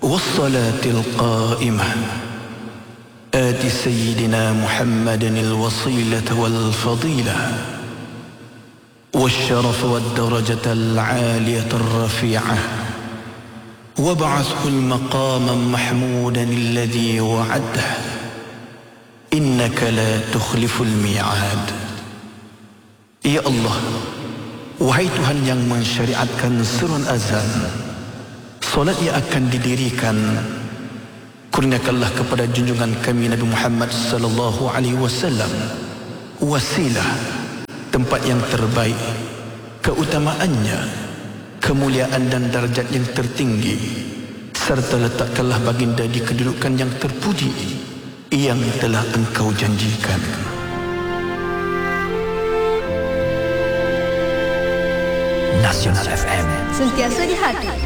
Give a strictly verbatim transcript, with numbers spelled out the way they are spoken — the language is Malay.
والصلاة القائمة آت سيدنا محمد الوصيلة والفضيلة والشرف والدرجة العالية الرفيعة وابعثه المقام محمودا الذي وعده إنك لا تخلف الميعاد. Ya Allah, wahai Tuhan yang mensyariatkan seruan azan, solat yang akan didirikan, kurniakanlah kepada junjungan kami Nabi Muhammad sallallahu alaihi wasallam wasilah, tempat yang terbaik, keutamaannya, kemuliaan dan darjat yang tertinggi, serta letakkanlah baginda di kedudukan yang terpuji yang telah engkau janjikan. Nasional F M, sentiasa di hati.